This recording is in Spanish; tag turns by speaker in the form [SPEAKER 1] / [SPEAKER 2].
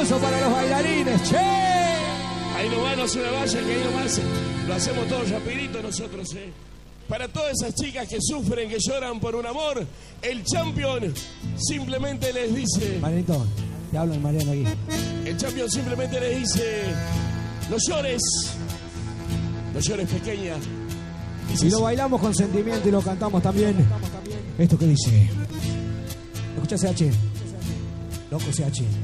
[SPEAKER 1] aplauso para los bailarines, che.
[SPEAKER 2] Ahí nomás, no se me vayan, que ahí nomás lo hacemos todo rapidito nosotros, Para todas esas chicas que sufren, que lloran por un amor, el champion simplemente les dice...
[SPEAKER 1] Marianito, te hablo en Mariano aquí.
[SPEAKER 2] El champion simplemente les dice... No llores pequeña.
[SPEAKER 1] Y lo bailamos con sentimiento y lo cantamos también. Esto que dice... Escucha CH. Loco CH.